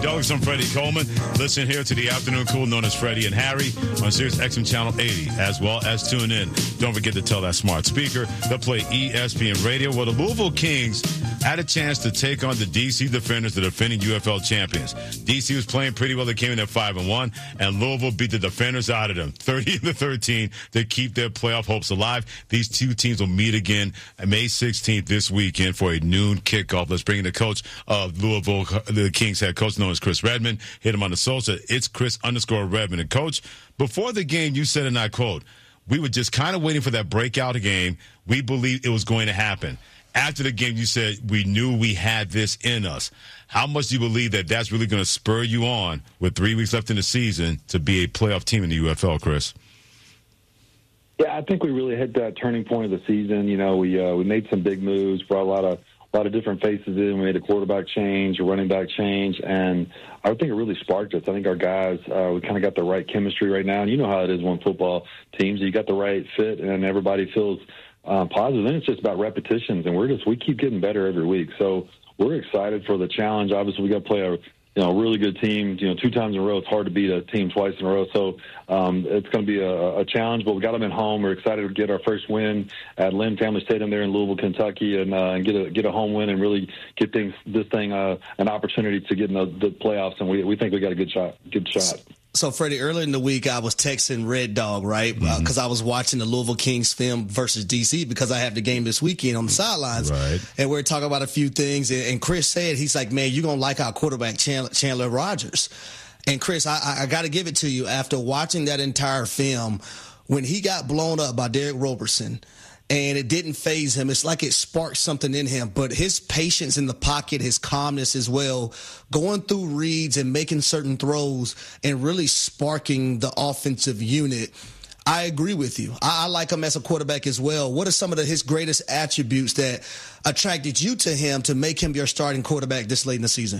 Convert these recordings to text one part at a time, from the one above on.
Douglas. I'm Freddie Coleman. Listen here to the Afternoon Cool, known as Freddie and Harry, on Sirius XM Channel 80, as well as tune in. Don't forget to tell that smart speaker to play ESPN Radio. Well, the Louisville Kings had a chance to take on the D.C. Defenders, the defending UFL champions. D.C. was playing pretty well. They came in at 5-1, and Louisville beat the Defenders out of them, 30-13, to keep their playoff hopes alive. These two teams will meet again May 16th this weekend for a noon kickoff. Let's bring in the coach of Louisville, the Kings head coach, known as Chris Redman. Hit him on the social. It's Chris_Redman. And, Coach, before the game, you said, and I quote, we were just kind of waiting for that breakout game. We believed it was going to happen. After the game, you said we knew we had this in us. How much do you believe that that's really going to spur you on with 3 weeks left in the season to be a playoff team in the UFL, Chris? Yeah, I think we really hit that turning point of the season. You know, we made some big moves, brought a lot of different faces in. We made a quarterback change, a running back change, and I think it really sparked us. I think our guys, we kind of got the right chemistry right now. And you know how it is when football teams, you got the right fit and everybody feels positive. Then it's just about repetitions, and we keep getting better every week. So we're excited for the challenge. Obviously, we got to play a really good team. 2 times in a row, it's hard to beat a team twice in a row. So it's going to be a challenge. But we got them at home. We're excited to get our first win at Lynn Family Stadium there in Louisville, Kentucky, and get a home win and really get this thing an opportunity to get in the playoffs. And we think we got a good shot. So, Freddie, earlier in the week, I was texting Red Dog, right? Because I was watching the Louisville Kings film versus D.C. because I have the game this weekend on the sidelines. Right. And we're talking about a few things. And Chris said, he's like, man, you're going to like our quarterback, Chandler Rogers. And, Chris, I got to give it to you. After watching that entire film, when he got blown up by Derek Roberson, and it didn't faze him. It's like it sparked something in him. But his patience in the pocket, his calmness as well, going through reads and making certain throws and really sparking the offensive unit. I agree with you. I like him as a quarterback as well. What are some of his greatest attributes that attracted you to him to make him your starting quarterback this late in the season?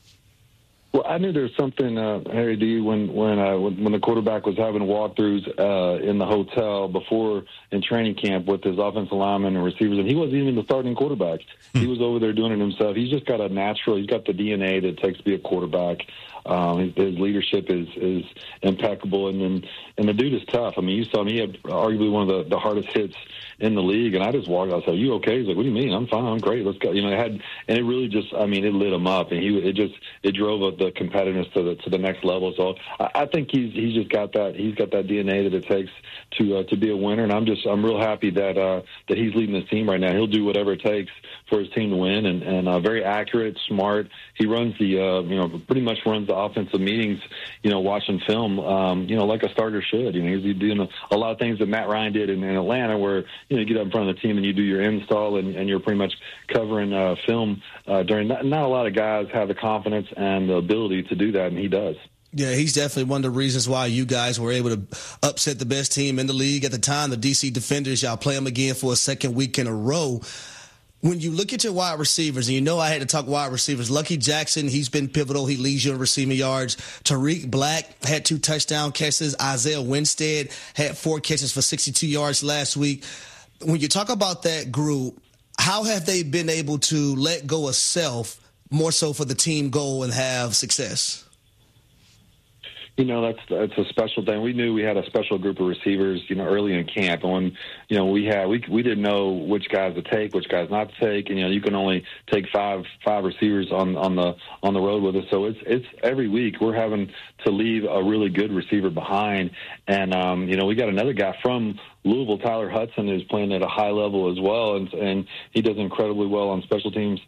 Well, I knew there was something, Harry D, when the quarterback was having walkthroughs in the hotel before in training camp with his offensive linemen and receivers, and he wasn't even the starting quarterback. He was over there doing it himself. He's just got he's got the DNA that it takes to be a quarterback. His leadership is impeccable, and the dude is tough. I mean, you saw him. He had arguably one of the hardest hits in the league, and I just walked out and said, "Are you okay?" He's like, "What do you mean? I'm fine. I'm great. Let's go." And it really just, it lit him up, and it drove the competitiveness to the next level. So I think he's just got that. He's got that DNA that it takes to be a winner, and I'm real happy that he's leading this team right now. He'll do whatever it takes for his team to win, and very accurate, smart. He runs pretty much runs the offensive meetings, watching film, like a starter should. He's doing a lot of things that Matt Ryan did in Atlanta, where you get up in front of the team and you do your install and you're pretty much covering film during. Not a lot of guys have the confidence and the ability to do that, and he does. Yeah, he's definitely one of the reasons why you guys were able to upset the best team in the league at the time, the D.C. Defenders. Y'all play them again for a second week in a row. When you look at your wide receivers, and I had to talk wide receivers, Lucky Jackson, he's been pivotal. He leads you in receiving yards. Tariq Black had 2 touchdown catches. Isaiah Winstead had 4 catches for 62 yards last week. When you talk about that group, how have they been able to let go of self more so for the team goal and have success? That's a special thing. We knew we had a special group of receivers, early in camp. And when, we didn't know which guys to take, which guys not to take. And, you can only take five receivers on the road with us. So it's every week we're having to leave a really good receiver behind. And, we got another guy from Louisville, Tyler Hudson, is playing at a high level as well. And he does incredibly well on special teams